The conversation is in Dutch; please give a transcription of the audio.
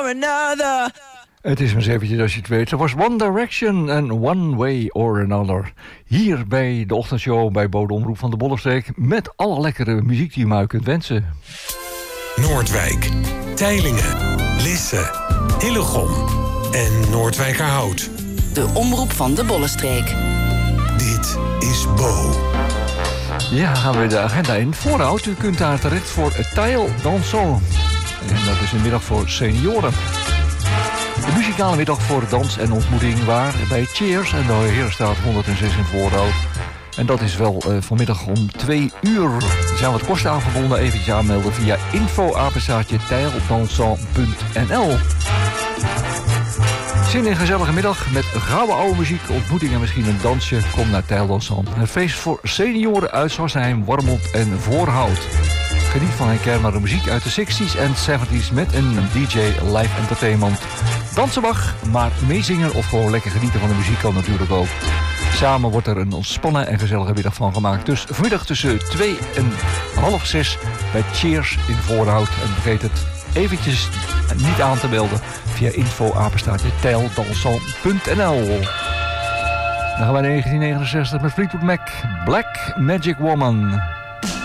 or another. Het is maar eens eventjes als je het weet. Er was One Direction en One Way or Another. Hier bij de ochtendshow bij Bode Omroep van de Bollenstreek. Met alle lekkere muziek die je maar kunt wensen. Noordwijk, Teylingen, Lisse, Hillegom en Noordwijkerhout. De Omroep van de Bollenstreek. Dit is Bo. Ja, gaan we de agenda in. Voorhout, u kunt daar terecht voor Taille Dansant. En dat is een middag voor senioren. De muzikale middag voor dans en ontmoeting waar bij Cheers en de Herenstraat 106 in Voorhout. En dat is wel vanmiddag om 2 uur. Er zijn wat kosten aan verbonden. Eventjes aanmelden via info@tailledansant.nl. Zin in een gezellige middag met gouden oude muziek, ontmoeting en misschien een dansje. Kom naar Taille Dansant. Een feest voor senioren uit Sassenheim, Warmond en Voorhout. Geniet van herkenbare muziek uit de 60s en 70s met een DJ live entertainment. Dansen mag, maar meezingen of gewoon lekker genieten van de muziek kan natuurlijk ook. Samen wordt er een ontspannen en gezellige middag van gemaakt. Dus vanmiddag tussen 2 en half 6 bij Cheers in Voorhout. En vergeet het eventjes niet aan te melden via info@tailledansant.nl. Dan gaan we naar 1969 met Fleetwood Mac, Black Magic Woman.